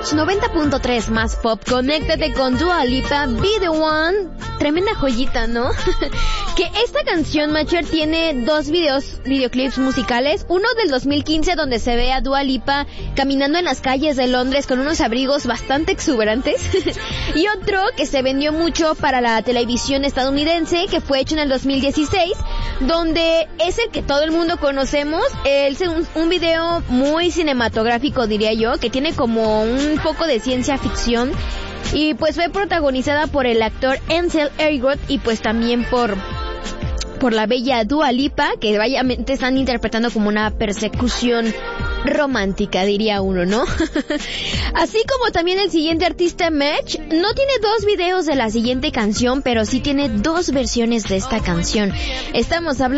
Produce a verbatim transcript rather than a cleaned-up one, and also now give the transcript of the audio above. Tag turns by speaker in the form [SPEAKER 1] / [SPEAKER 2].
[SPEAKER 1] Match noventa punto tres más pop. Conéctate con Dua Lipa, Be The One. Tremenda joyita, ¿no? Que esta canción, Macher, tiene dos videos, videoclips musicales. Uno del dos mil quince donde se ve a Dua Lipa caminando en las calles de Londres con unos abrigos bastante exuberantes. Y otro que se vendió mucho para la televisión estadounidense, que fue hecho en el dos mil dieciséis, donde es el que todo el mundo conocemos. Es un, un video muy cinematográfico, diría yo, que tiene como un poco de ciencia ficción. Y pues fue protagonizada por el actor Ansel Elgort y pues también por... por la bella Dua Lipa, que vayamente están interpretando como una persecución romántica, diría uno, ¿no? Así como también el siguiente artista, Match, no tiene dos videos de la siguiente canción, pero sí tiene dos versiones de esta canción. Estamos hablando